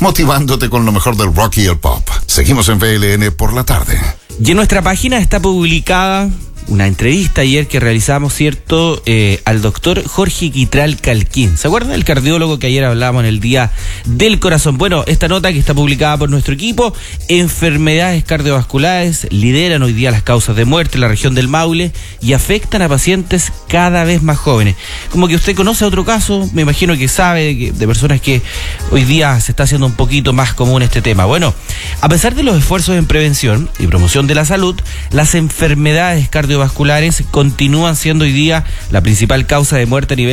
motivándote con lo mejor del rock y el pop. Seguimos en VLN por la tarde. Y en nuestra página está publicada una entrevista ayer que realizamos, ¿cierto?, al doctor Jorge Quitral Calquín. ¿Se acuerdan del cardiólogo que ayer hablábamos en el Día del Corazón? Bueno, esta nota que está publicada por nuestro equipo, enfermedades cardiovasculares lideran hoy día las causas de muerte en la región del Maule y afectan a pacientes cada vez más jóvenes. Como que usted conoce otro caso, me imagino que sabe de personas que hoy día se está haciendo un poquito más común este tema. Bueno, a pesar de los esfuerzos en prevención y promoción de la salud, las enfermedades cardiovasculares continúan siendo hoy día la principal causa de muerte a nivel